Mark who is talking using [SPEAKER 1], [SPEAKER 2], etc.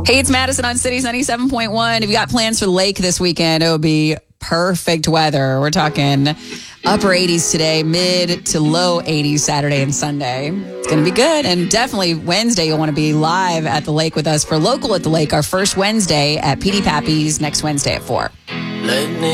[SPEAKER 1] Hey, it's Madison on Cities 97.1. If you got plans for the lake this weekend, it will be perfect weather. We're talking upper 80s today, mid to low 80s Saturday and Sunday. It's going to be good. And definitely Wednesday, you'll want to be live at the lake with us for Local at the Lake, our first Wednesday at PD Pappy's next Wednesday at 4.